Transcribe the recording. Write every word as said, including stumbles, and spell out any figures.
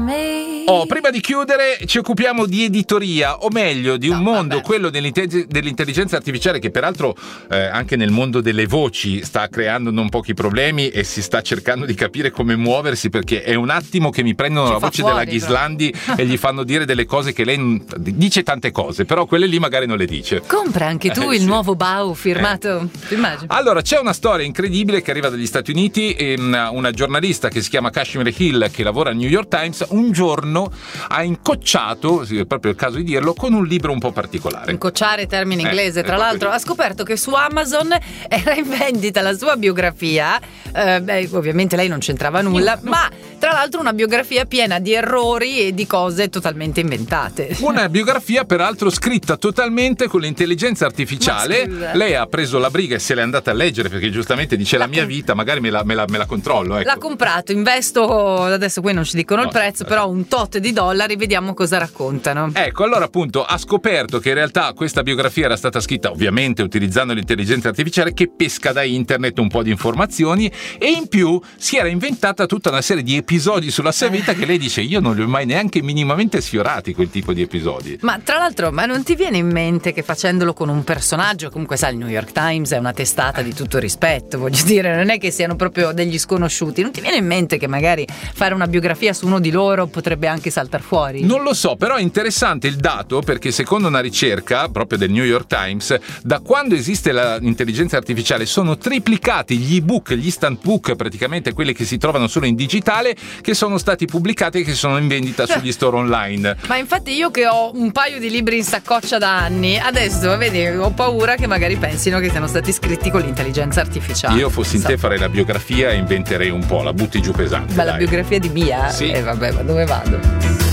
me. Oh, prima di chiudere ci occupiamo di editoria, o meglio di un No, mondo, vabbè. quello dell'intelligenza, dell'intelligenza artificiale, che peraltro eh, anche nel mondo delle voci sta creando non pochi problemi e si sta cercando di capire come muoversi, perché è un attimo che mi prendono Ci la fa voce fuori, della Ghislandi e gli fanno dire delle cose che lei non- dice tante cose, però quelle lì magari non le dice. Compra anche tu Eh, il sì. nuovo Bau firmato. Ti immagini? Allora, c'è una storia incredibile che arriva dagli Stati Uniti. E una, una giornalista che si chiama Kashmir Hill, che lavora al New York Times, un giorno ha incocciato, sì, è proprio il caso di dirlo, con un libro un po' particolare. Incocciare, termine inglese, Eh, tra è l'altro. proprio Ha scoperto che su Amazon era in vendita la sua biografia. Eh, beh, ovviamente lei non c'entrava nulla, ma tra l'altro una biografia piena di errori e di cose totalmente inventate. Una biografia peraltro scritta totalmente con l'intelligenza artificiale. Ma scusa. Lei ha preso la briga e se l'è andata a leggere, perché giustamente dice la, La mia com- vita, magari me la, me la- me la controllo. Ecco. L'ha comprato, investo, adesso qui non ci dicono No, il prezzo, eh. però un tot di dollari, vediamo cosa raccontano. Ecco, allora appunto ha scoperto che in realtà questa biografia era stata scritta ovviamente utilizzando l'intelligenza artificiale, che pesca da internet un po' di informazioni, e in più si era inventata tutta una serie di episodi sulla sua vita che lei dice io non li ho mai neanche minimamente sfiorati, quel tipo di episodi. Ma tra l'altro, ma non ti viene in mente che facendolo con un personaggio, comunque sai, il New York Times è una testata di tutto rispetto, voglio dire, non è che siano proprio degli sconosciuti, non ti viene in mente che magari fare una biografia su uno di loro potrebbe anche saltar fuori? Non lo so, però è interessante il dato, perché secondo una ricerca proprio del New York Times, da quando esiste l'intelligenza artificiale sono triplicati gli ebook, gli instant book, praticamente quelli che si trovano solo in digitale, che sono stati pubblicati e che sono in vendita sugli store online. Ma infatti io che ho un paio di libri in saccoccia da anni, adesso vedi, ho paura che magari pensino che siano stati scritti con l'intelligenza artificiale. Io fossi in te farei la biografia e inventerei un po', la butti giù pesante. Ma la dai. biografia di Mia? Sì. E vabbè, ma dove vado?